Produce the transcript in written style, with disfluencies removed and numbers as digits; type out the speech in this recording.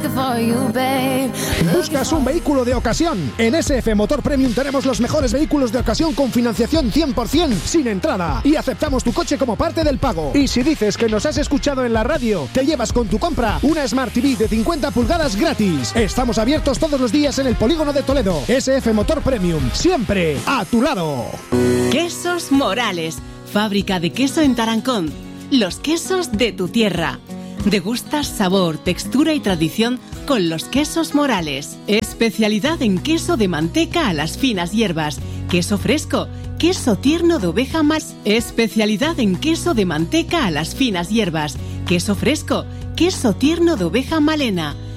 ¿Buscas un vehículo de ocasión? En SF Motor Premium tenemos los mejores vehículos de ocasión con financiación 100% sin entrada y aceptamos tu coche como parte del pago. Y si dices que nos has escuchado en la radio, te llevas con tu compra una Smart TV de 50 pulgadas gratis. Estamos abiertos todos los días en el Polígono de Toledo. SF Motor Premium, siempre a tu lado. Quesos Morales, fábrica de queso en Tarancón. Los quesos de tu tierra. Degustas sabor, textura y tradición con los quesos Morales. Especialidad en queso de manteca a las finas hierbas, queso fresco, queso tierno de oveja más. Especialidad en queso de manteca a las finas hierbas, queso fresco, queso tierno de oveja malena.